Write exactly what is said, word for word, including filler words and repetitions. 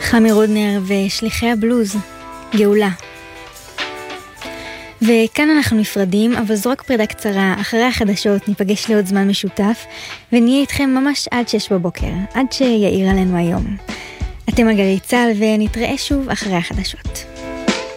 חמי רודנר ושליחי הבלוז, גאולה. וכאן אנחנו נפרדים, אבל זו רק פרידה קצרה. אחרי החדשות ניפגש לעוד זמן משותף, ונהיה איתכם ממש עד שש בבוקר, עד שיעיר עלינו היום. אתם על גלי צהל, ונתראה שוב אחרי החדשות.